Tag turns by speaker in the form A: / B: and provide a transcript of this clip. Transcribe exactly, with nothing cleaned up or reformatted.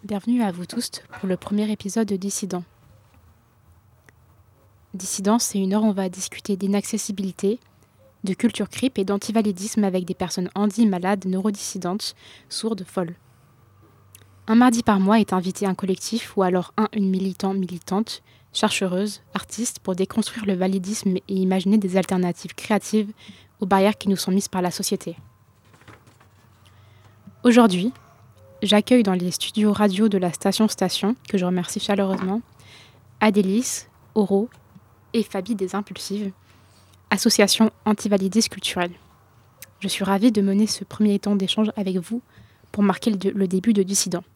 A: Bienvenue à vous tous pour le premier épisode de Dissident. Dissident, c'est une heure où on va discuter d'inaccessibilité, de culture creep et d'antivalidisme avec des personnes handy, malades, neurodissidentes, sourdes, folles. Un mardi par mois est invité un collectif ou alors un une militant, militante, chercheuse, artiste pour déconstruire le validisme et imaginer des alternatives créatives aux barrières qui nous sont mises par la société. Aujourd'hui, j'accueille dans les studios radio de la Station Station, que je remercie chaleureusement, Adélis, Oro et Fabi des Impulsives, association antivalidiste culturelle. Je suis ravie de mener ce premier temps d'échange avec vous pour marquer le, le début de Dissident.